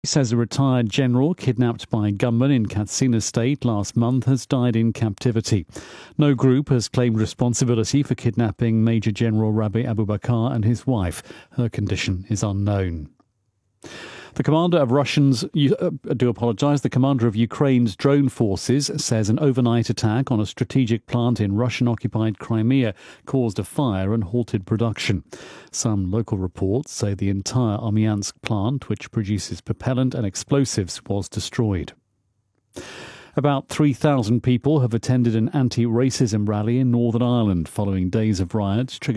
Says a retired general kidnapped by gunmen in Katsina State last month has died in captivity. No group has claimed responsibility for kidnapping Major General Rabi Abubakar and his wife. Her condition is unknown. The commander of The commander of Ukraine's drone forces says an overnight attack on a strategic plant in Russian-occupied Crimea caused a fire and halted production. Some local reports say the entire Armyansk plant, which produces propellant and explosives, was destroyed. About 3,000 people have attended an anti-racism rally in Northern Ireland following days of riots triggered